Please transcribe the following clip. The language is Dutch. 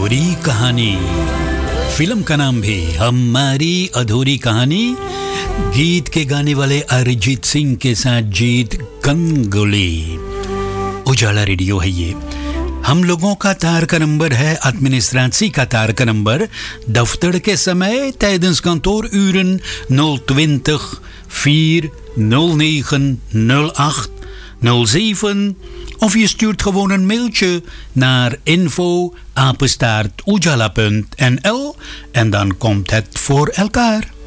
अधूरी कहानी। फिल्म का नाम भी हमारी अधूरी कहानी। गीत के गाने वाले अरिजीत सिंह के साथ जीत गंगुली। उजाला रेडियो है ये। हम लोगों का तार का नंबर है administratie का तार का नंबर दफ्तर के समय tijdens kantooruren 020 409 08 07 of je stuurt gewoon een mailtje naar info@ujala.nl en dan komt het voor elkaar.